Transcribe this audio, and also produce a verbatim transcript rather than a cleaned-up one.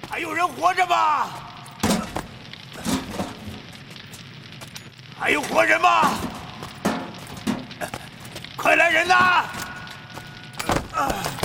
还有人活着吗？还有活人吗？快来人呐！啊